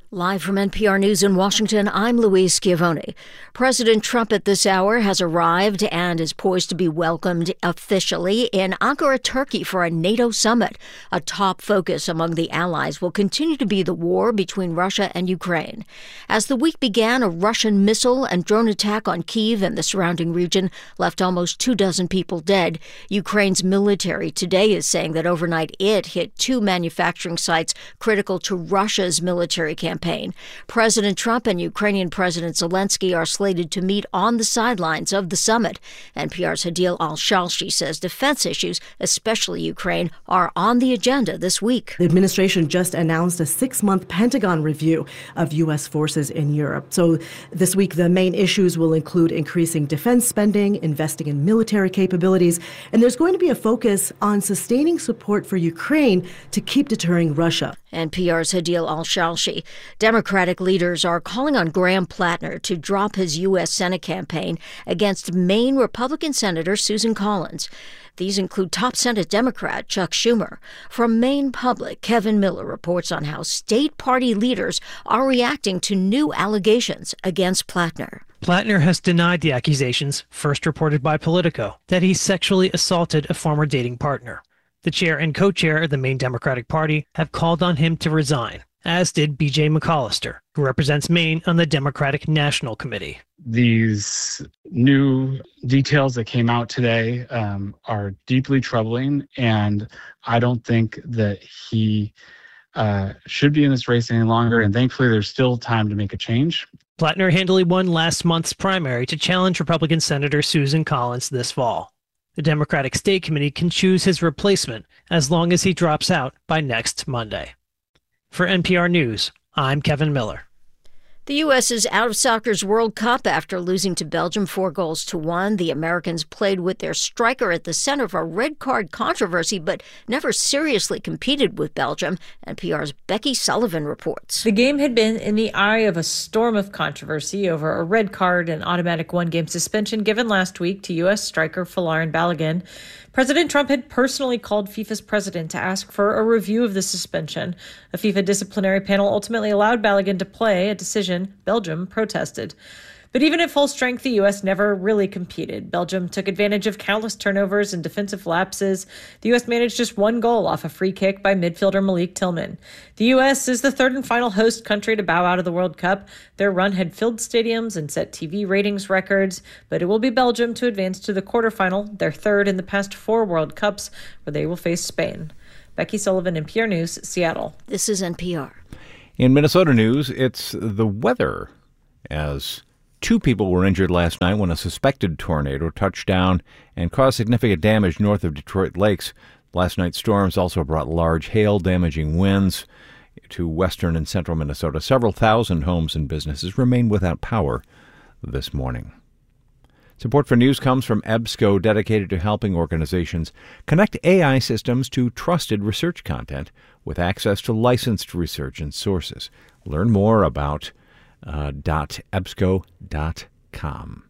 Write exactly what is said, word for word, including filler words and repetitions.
Live from N P R News in Washington, I'm Louise Schiavone. President Trump at this hour has arrived and is poised to be welcomed officially in Ankara, Turkey for a NATO summit. A top focus among the allies will continue to be the war between Russia and Ukraine. As the week began, a Russian missile and drone attack on Kyiv and the surrounding region left almost two dozen people dead. Ukraine's military today is saying that overnight it hit two manufacturing sites critical to Russia's military campaign. Campaign. President Trump and Ukrainian President Zelensky are slated to meet on the sidelines of the summit. N P R's Hadil Al-Shalshi says defense issues, especially Ukraine, are on the agenda this week. The administration just announced a six-month Pentagon review of U S forces in Europe. So this week, the main issues will include increasing defense spending, investing in military capabilities, and there's going to be a focus on sustaining support for Ukraine to keep deterring Russia. N P R's Hadil Al-Shalshi. Democratic leaders are calling on Graham Plattner to drop his U S Senate campaign against Maine Republican Senator Susan Collins. These include top Senate Democrat Chuck Schumer. From Maine Public, Kevin Miller reports on how state party leaders are reacting to new allegations against Plattner. Plattner has denied the accusations, first reported by Politico, that he sexually assaulted a former dating partner. The chair and co-chair of the Maine Democratic Party have called on him to resign, as did B J McAllister, who represents Maine on the Democratic National Committee. These new details that came out today um, are deeply troubling, and I don't think that he uh, should be in this race any longer, and thankfully there's still time to make a change. Plattner handily won last month's primary to challenge Republican Senator Susan Collins this fall. The Democratic State Committee can choose his replacement as long as he drops out by next Monday. For N P R News, I'm Kevin Miller. The U S is out of soccer's World Cup after losing to Belgium four goals to one. The Americans played with their striker at the center of a red card controversy, but never seriously competed with Belgium. N P R's Becky Sullivan reports. The game had been in the eye of a storm of controversy over a red card and automatic one-game suspension given last week to U S striker Folarin Balogun. President Trump had personally called FIFA's president to ask for a review of the suspension. A FIFA disciplinary panel ultimately allowed Balogun to play, a decision Belgium protested. But even at full strength, the U S never really competed. Belgium took advantage of countless turnovers and defensive lapses. The U S managed just one goal off a free kick by midfielder Malik Tillman. The U S is the third and final host country to bow out of the World Cup. Their run had filled stadiums and set T V ratings records, but it will be Belgium to advance to the quarterfinal, their third in the past four World Cups, where they will face Spain. Becky Sullivan, N P R News, Seattle. This is N P R. In Minnesota news, it's the weather, as two people were injured last night when a suspected tornado touched down and caused significant damage north of Detroit Lakes. Last night's storms also brought large hail, damaging winds to western and central Minnesota. Several thousand homes and businesses remain without power this morning. Support for news comes from EBSCO, dedicated to helping organizations connect A I systems to trusted research content with access to licensed research and sources. Learn more about uh, .ebsco dot com.